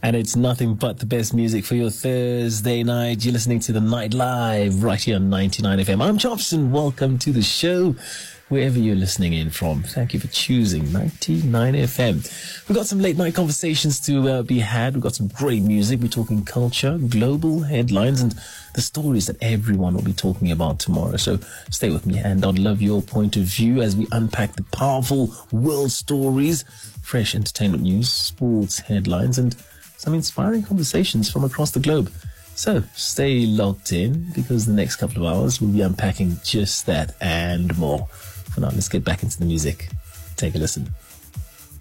And it's nothing but the best music for your Thursday night. You're listening to The Night Live right here on 99 FM. I'm Jobson. Welcome to the show, wherever you're listening in from. Thank you for choosing 99 FM. We've got some late night conversations to be had. We've got some great music. We're talking culture, global headlines, and the stories that everyone will be talking about tomorrow. So stay with me, and I'd love your point of view as we unpack the powerful world stories, fresh entertainment news, sports headlines, and some inspiring conversations from across the globe. So stay locked in, because the next couple of hours we'll be unpacking just that and more. For now, let's get back into the music. Take a listen.